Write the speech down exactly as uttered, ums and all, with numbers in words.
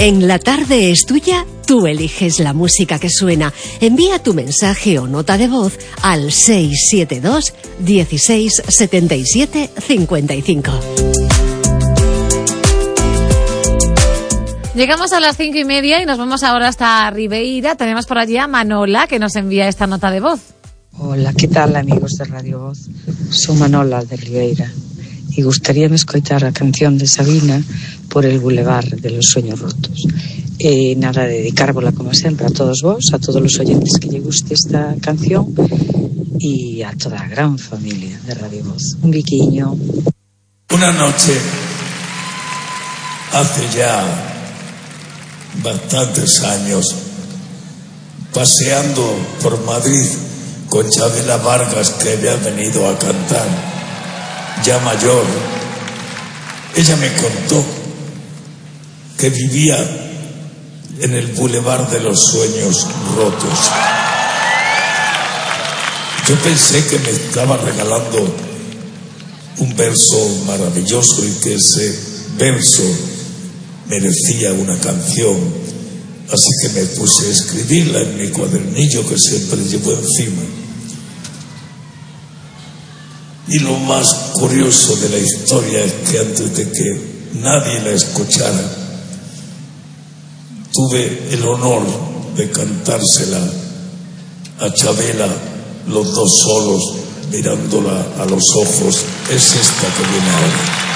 En La Tarde es Tuya, tú eliges la música que suena. Envía tu mensaje o nota de voz al seis siete dos, dieciséis, setenta y siete, cincuenta y cinco. Llegamos a las cinco y media y nos vamos ahora hasta Ribeira. Tenemos por allí a Manola, que nos envía esta nota de voz. Hola, que tal, amigos de Radio Voz? Son Manola de Ribeira e gustaríame escoitar a canción de Sabina Por el bulevar de los sueños rotos. E nada, dedicárvola como sempre a todos vos, a todos os oyentes que lle guste esta canción e a toda a gran familia de Radio Voz. Un biquiño. Una noche, hace ya bastantes años, paseando por Madrid con Chabela Vargas, que había venido a cantar, ya mayor, ella me contó que vivía en el Boulevard de los Sueños Rotos. Yo pensé que me estaba regalando un verso maravilloso y que ese verso merecía una canción, así que me puse a escribirla en mi cuadernillo que siempre llevo encima. Y lo más curioso de la historia es que antes de que nadie la escuchara, tuve el honor de cantársela a Chabela, los dos solos, mirándola a los ojos. Es esta que viene ahora.